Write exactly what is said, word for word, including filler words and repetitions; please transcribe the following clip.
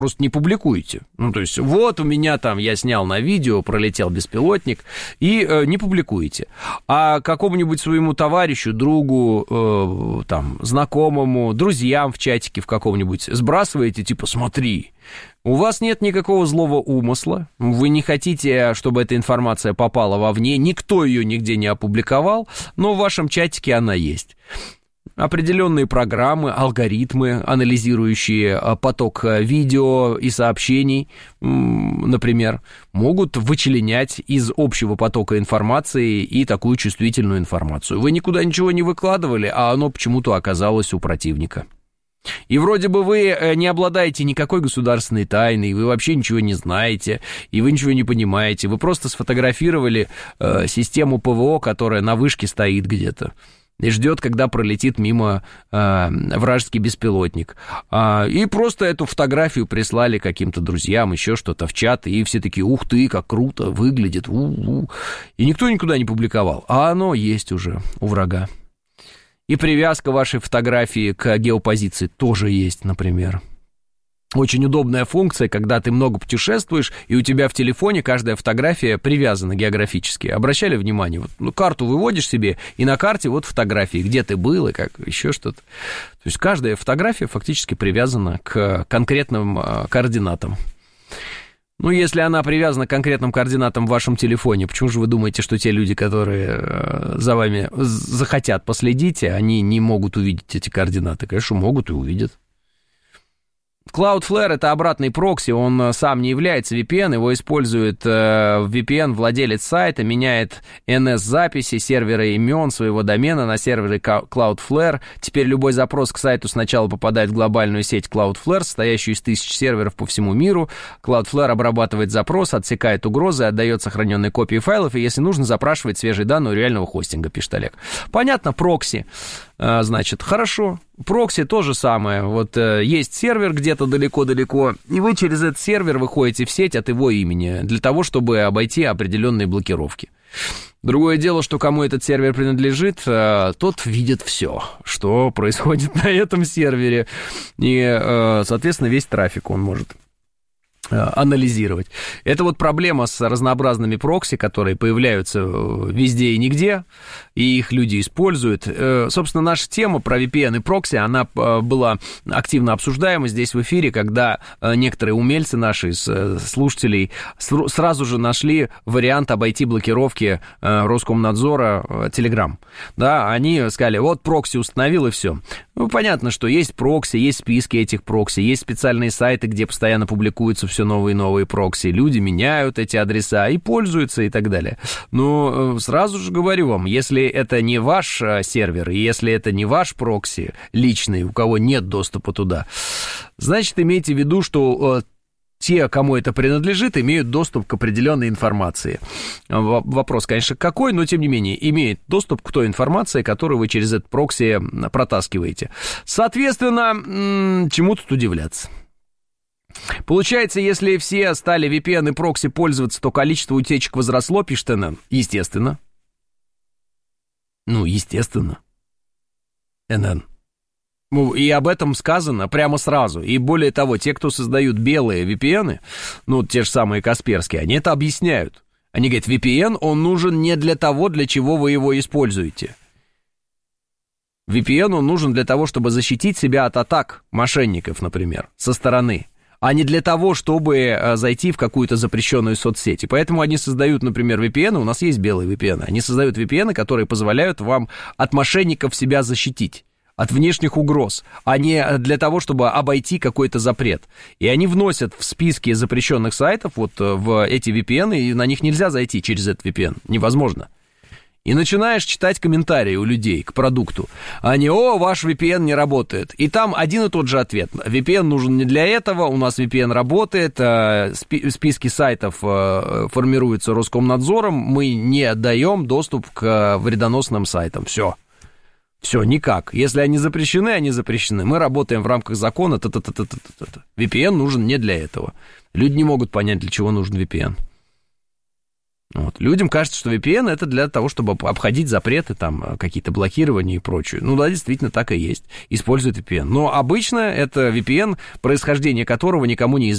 просто не публикуете. Ну, то есть, вот у меня там, я снял на видео, пролетел беспилотник, и э, не публикуете. А какому-нибудь своему товарищу, другу, э, там, знакомому, друзьям в чатике в каком-нибудь сбрасываете, типа, смотри, у вас нет никакого злого умысла, вы не хотите, чтобы эта информация попала вовне, никто ее нигде не опубликовал, но в вашем чатике она есть. Определенные программы, алгоритмы, анализирующие поток видео и сообщений, например, могут вычленять из общего потока информации и такую чувствительную информацию. Вы никуда ничего не выкладывали, а оно почему-то оказалось у противника. И вроде бы вы не обладаете никакой государственной тайной, вы вообще ничего не знаете, и вы ничего не понимаете. Вы просто сфотографировали э, систему ПВО, которая на вышке стоит где-то и ждет, когда пролетит мимо э, вражеский беспилотник. А, и просто эту фотографию прислали каким-то друзьям, еще что-то в чат, и все такие, ух ты, как круто выглядит. У-у-у. И никто никуда не публиковал, а оно есть уже у врага. И привязка вашей фотографии к геопозиции тоже есть, например. Очень удобная функция, когда ты много путешествуешь, и у тебя в телефоне каждая фотография привязана географически. Обращали внимание? Вот, ну, карту выводишь себе, и на карте вот фотографии, где ты был, и как еще что-то. То есть каждая фотография фактически привязана к конкретным э, координатам. Ну, если она привязана к конкретным координатам в вашем телефоне, почему же вы думаете, что те люди, которые за вами захотят последить, они не могут увидеть эти координаты? Конечно, могут и увидят. Cloudflare — это обратный прокси, он сам не является ви пи эн, его использует э, ви пи эн владелец сайта, меняет эн эс-записи, сервера имен своего домена на сервере Cloudflare. Теперь любой запрос к сайту сначала попадает в глобальную сеть Cloudflare, состоящую из тысяч серверов по всему миру. Cloudflare обрабатывает запрос, отсекает угрозы, отдает сохраненные копии файлов, и, если нужно, запрашивает свежие данные у реального хостинга, пишет Олег. Понятно, прокси. Значит, хорошо. Прокси то же самое. Вот э, есть сервер где-то далеко-далеко, и вы через этот сервер выходите в сеть от его имени для того, чтобы обойти определенные блокировки. Другое дело, что кому этот сервер принадлежит, э, тот видит все, что происходит на этом сервере. И, э, соответственно, весь трафик он может анализировать. Это вот проблема с разнообразными прокси, которые появляются везде и нигде, и их люди используют. Собственно, наша тема про ви пи эн и прокси, она была активно обсуждаема здесь в эфире, когда некоторые умельцы наши из слушателей сразу же нашли вариант обойти блокировки Роскомнадзора Telegram. Да, они сказали, вот прокси установил, и все. Ну, понятно, что есть прокси, есть списки этих прокси, есть специальные сайты, где постоянно публикуются все новые и новые прокси. Люди меняют эти адреса и пользуются и так далее. Но сразу же говорю вам, если это не ваш сервер, и если это не ваш прокси личный, у кого нет доступа туда, значит, имейте в виду, что те, кому это принадлежит, имеют доступ к определенной информации. Вопрос, конечно, какой, но, тем не менее, имеет доступ к той информации, которую вы через этот прокси протаскиваете. Соответственно, чему тут удивляться? Получается, если все стали ви пи эн и прокси пользоваться, то количество утечек возросло, пишет эн эн. Естественно. Ну, естественно. эн эн. И об этом сказано прямо сразу. И более того, те, кто создают белые ви пи эн, ну, те же самые Касперские, они это объясняют. Они говорят, ви пи эн, он нужен не для того, для чего вы его используете. ви пи эн, он нужен для того, чтобы защитить себя от атак мошенников, например, со стороны, а не для того, чтобы зайти в какую-то запрещенную соцсеть. И поэтому они создают, например, ви пи эн, у нас есть белые ви пи эн, они создают ви пи эн, которые позволяют вам от мошенников себя защитить, от внешних угроз, а не для того, чтобы обойти какой-то запрет. И они вносят в списки запрещенных сайтов вот в эти ви пи эн, и на них нельзя зайти через этот ви пи эн, невозможно. И начинаешь читать комментарии у людей к продукту. Они, о, ваш ви пи эн не работает. И там один и тот же ответ. ви пи эн нужен не для этого, у нас ви пи эн работает, списки сайтов формируются Роскомнадзором, мы не отдаем доступ к вредоносным сайтам. Все. Все, никак. Если они запрещены, они запрещены. Мы работаем в рамках закона. Та-та-та-та-та-та. ви пи эн нужен не для этого. Люди не могут понять, для чего нужен ви пи эн. Вот. Людям кажется, что ви пи эн это для того, чтобы обходить запреты, там, какие-то блокирования и прочее. Ну да, действительно, так и есть. Используют ви пи эн. Но обычно это ви пи эн, происхождение которого никому не известно.